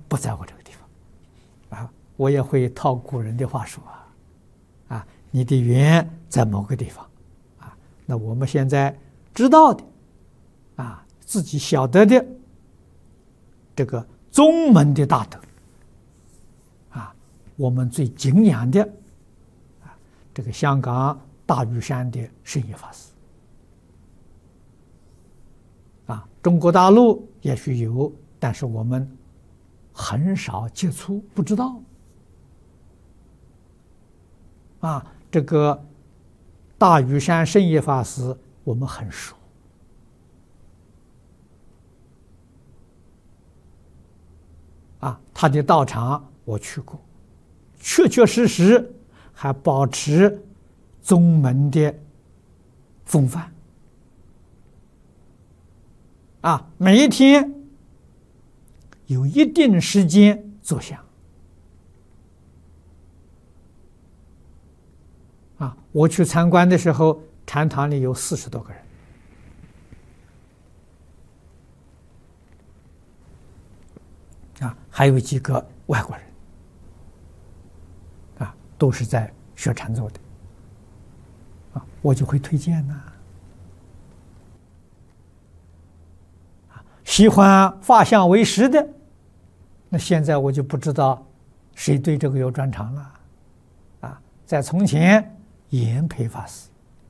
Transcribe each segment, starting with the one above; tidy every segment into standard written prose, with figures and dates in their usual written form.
不在我这个地方，啊，我也会套古人的话说你的缘在某个地方，那我们现在知道的，自己晓得的这个宗门的大德，我们最敬仰的，这个香港大屿山的圣严法师，中国大陆也许有，但是我们很少接触，不知道。这个大屿山圣严法师我们很熟，他的道场我去过，确确实实还保持宗门的风范，每一天有一定时间坐香，我去参观的时候，禅堂里有40多个人，还有几个外国人，都是在学禅坐的，我就会推荐呐。喜欢法相为师的，那现在我就不知道谁对这个有专长了。在从前，严培法师，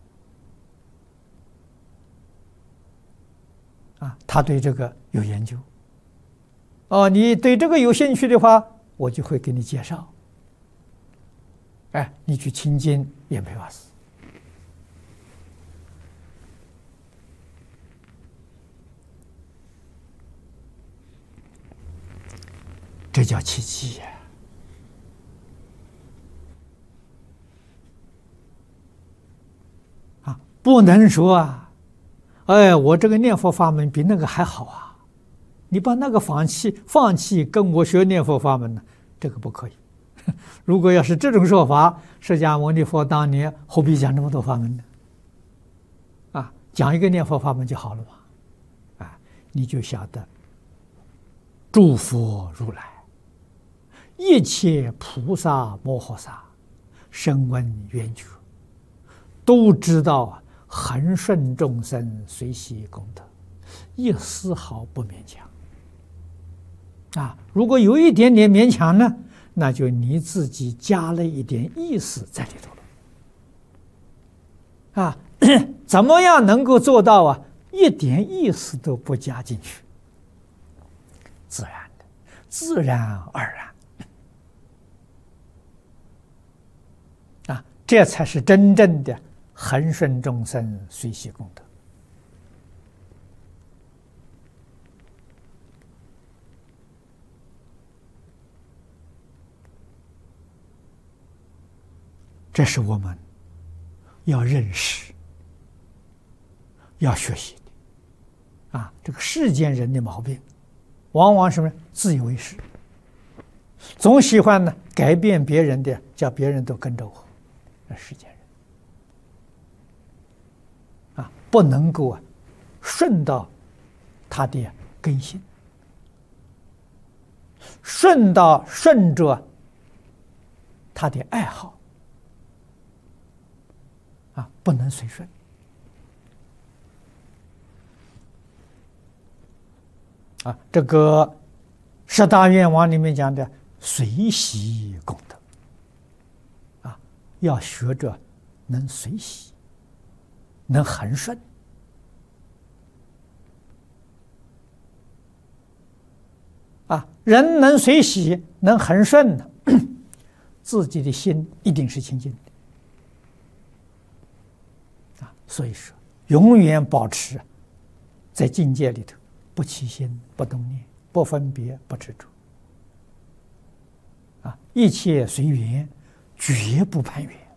他对这个有研究。你对这个有兴趣的话，我就会给你介绍。你去亲近严培法师。这叫奇迹呀！不能说我这个念佛法门比那个还好啊！你把那个放弃跟我学念佛法门呢？这个不可以。如果要是这种说法，释迦牟尼佛当年何必讲这么多法门呢？讲一个念佛法门就好了嘛！你就晓得诸佛如来、一切菩萨摩诃萨、声闻缘觉，都知道恒顺众生，随喜功德，一丝毫不勉强。如果有一点点勉强呢，那就你自己加了一点意思在里头了。怎么样能够做到一点意思都不加进去？自然的，自然而然。这才是真正的恒顺众生，随喜功德。这是我们要认识、要学习的。这个世间人的毛病，往往什么？自以为是，总喜欢呢改变别人的，叫别人都跟着我。这世间人不能够顺到他的根性，顺着他的爱好。不能随顺。这个十大愿望里面讲的随喜功德，要学着能随喜，能恒顺。人能随喜，能恒顺呢，自己的心一定是清净的。所以说，永远保持在境界里头，不起心，不动念，不分别，不执着。一切随缘，绝不攀缘。